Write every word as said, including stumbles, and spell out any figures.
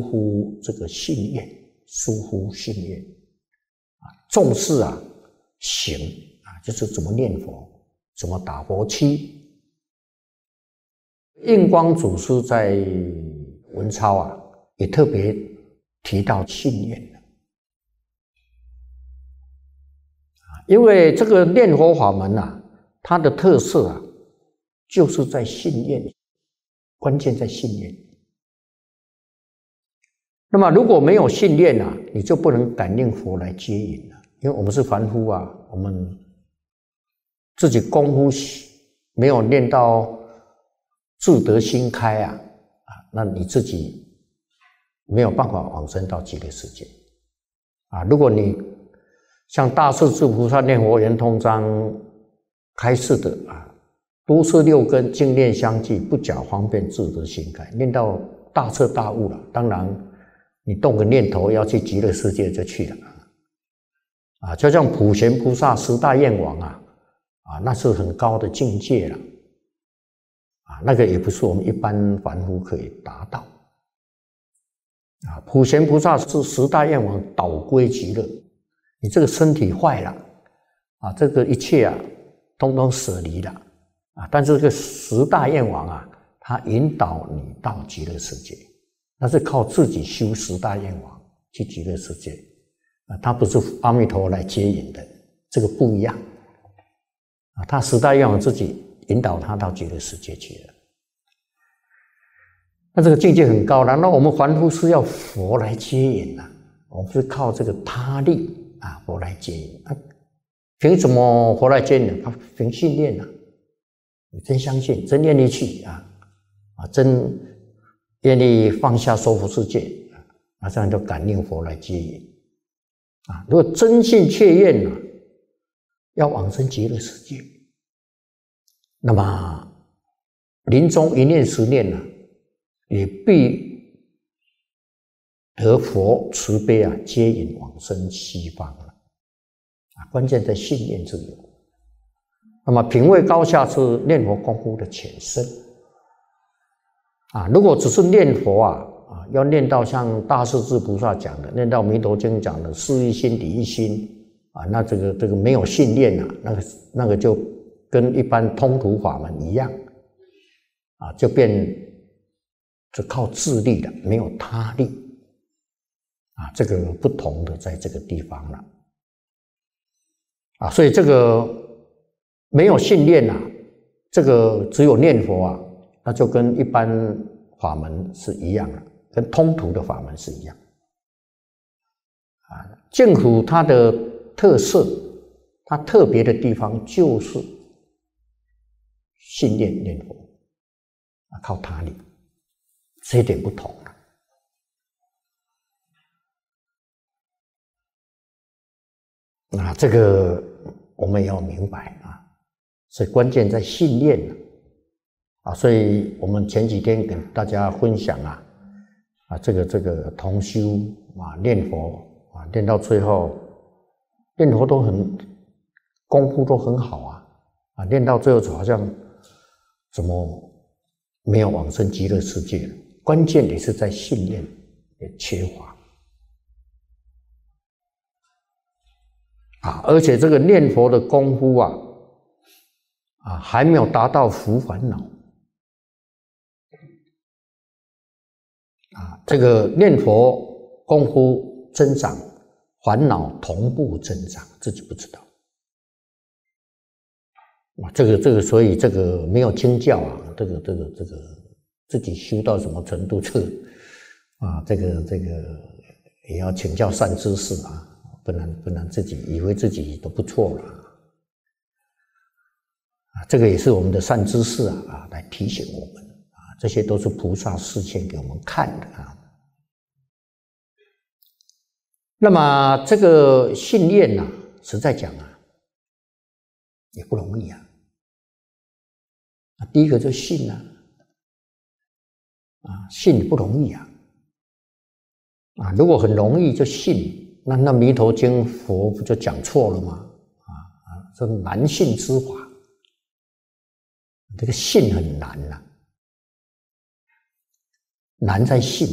乎这个信愿，疏忽信愿啊，重视啊行啊，就是怎么念佛，怎么打佛七。印光祖师在文钞啊，也特别提到信愿的啊，因为这个念佛法门啊，它的特色啊，就是在信愿，关键在信愿。那么如果没有信念啊，你就不能感应佛来接引了，因为我们是凡夫啊，我们自己功夫没有练到自得心开啊，啊，那你自己没有办法往生到极乐世界啊。如果你像大势至菩萨念佛圆通章开示的啊，都是六根净念相继，不假方便自得心开，念到大彻大悟了，当然你动个念头要去极乐世界就去了啊，就像普贤菩萨十大愿王啊，啊，那是很高的境界了啊，那个也不是我们一般凡夫可以达到啊。普贤菩萨是十大愿王导归极乐，你这个身体坏了啊，这个一切啊，通通舍离了啊，但是这个十大愿王啊，他引导你到极乐世界。那是靠自己修十大愿王去极乐世界啊，他不是阿弥陀来接引的，这个不一样啊。他十大愿王自己引导他到极乐世界去了，那这个境界很高了。那我们凡夫是要佛来接引啊，我们是靠这个他力啊，佛来接引啊。凭什么佛来接引？他凭信念啊，你真相信，真愿意去啊啊，真。愿意放下娑婆世界啊，这样就感应佛来接引啊。如果真信切愿啊，要往生极乐世界，那么临终一念十念啊，也必得佛慈悲啊接引往生西方了啊。关键在信念之有。那么品位高下是念佛功夫的浅深。啊，如果只是念佛啊，啊，要念到像大势至菩萨讲的，念到弥陀经讲的事一心、理一心啊，那这个这个没有信念啊，那个那个就跟一般通途法门一样啊，就变就靠自力了，没有他力啊，这个不同的在这个地方了啊，所以这个没有信念啊，这个只有念佛啊。那就跟一般法门是一样的，跟通途的法门是一样啊。净土它的特色，它特别的地方就是信念念佛啊，靠他力，这一点不同了啊。这个我们也要明白啊，所以关键在信念呢。啊，所以我们前几天跟大家分享啊，啊，这个这个同修啊，念佛啊，念到最后，念佛都很功夫都很好啊，啊，念到最后好像怎么没有往生极乐世界了？关键也是在信念的缺乏啊，而且这个念佛的功夫啊，啊，还没有达到除烦恼。啊，这个念佛功夫增长，烦恼同步增长，自己不知道。啊，这个这个，所以这个没有经教啊，这个这个这个，自己修到什么程度，这个啊，这个这个也要请教善知识啊，不然不然自己以为自己都不错了啊，这个也是我们的善知识啊啊，来提醒我们。这些都是菩萨示现给我们看的啊。那么这个信念呢、啊，实在讲啊，也不容易啊。第一个就信啊，啊，信不容易啊。啊，如果很容易就信，那那弥陀经佛不就讲错了吗？啊啊，这难信之法，这个信很难啊。难在信。